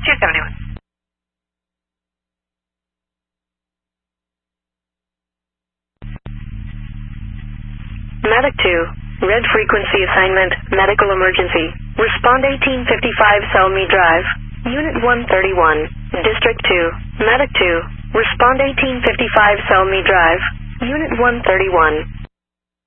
271. Medic 2, red frequency assignment, medical emergency. Respond 1855 Selmy Drive, Unit 131, District 2. Medic 2, respond 1855 Selmy Drive, Unit 131.